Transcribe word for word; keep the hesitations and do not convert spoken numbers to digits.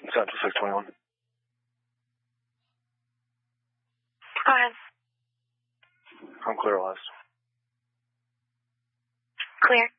Central six twenty-one. Go ahead. I'm clear last. Clear.